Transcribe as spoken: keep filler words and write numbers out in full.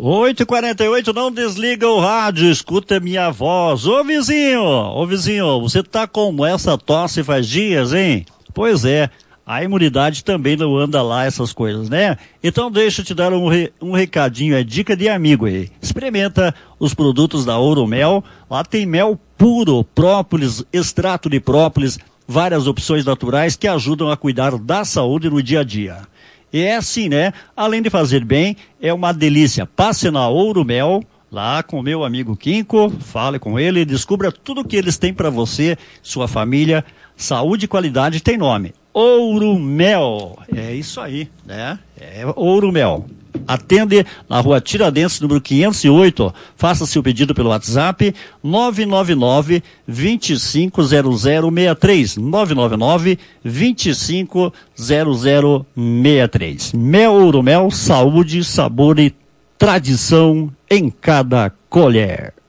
oito e quarenta e oito, não desliga o rádio, escuta minha voz. Ô vizinho, ô vizinho, você tá como? Essa tosse faz dias, hein? Pois é, a imunidade também não anda lá, essas coisas, né? Então deixa eu te dar um, re, um recadinho, é dica de amigo aí. Experimenta os produtos da Ouro Mel, lá tem mel puro, própolis, extrato de própolis, várias opções naturais que ajudam a cuidar da saúde no dia a dia. E é assim, né? Além de fazer bem, é uma delícia. Passe na Ouro Mel, lá com o meu amigo Quinco, fale com ele, descubra tudo que eles têm para você, sua família. Saúde e qualidade tem nome. Ouro Mel. É isso aí, né? É Ouro Mel. Atende na rua Tiradentes, número quinhentos e oito. Faça seu pedido pelo WhatsApp nove nove nove, dois cinco zero zero seis três. nove nove nove, dois cinco zero zero seis três. Mel Ouro Mel, saúde, sabor e tradição em cada colher.